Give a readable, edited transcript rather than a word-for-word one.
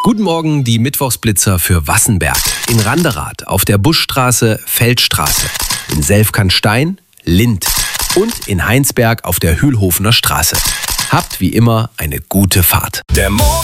Guten Morgen, die Mittwochsblitzer für Wassenberg. In Randerath auf der Buschstraße Feldstraße. In Selfkantstein Lind. Und in Heinsberg auf der Hühlhofener Straße. Habt wie immer eine gute Fahrt. Der Morgen